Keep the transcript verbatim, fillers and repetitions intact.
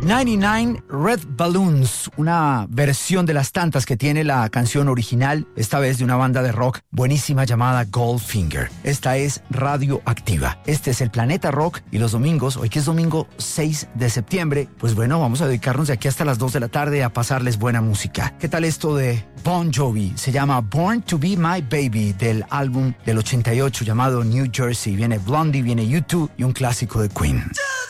noventa y nueve Red Balloons, una versión de las tantas que tiene la canción original, esta vez de una banda de rock buenísima llamada Goldfinger. Esta es Radioactiva. Este es el Planeta Rock y los domingos, hoy que es domingo seis de septiembre, pues bueno, vamos a dedicarnos de aquí hasta las dos de la tarde a pasarles buena música. ¿Qué tal esto de Bon Jovi? Se llama Born to Be My Baby, del álbum del ochenta y ocho llamado New Jersey. Viene Blondie, viene U dos y un clásico de Queen.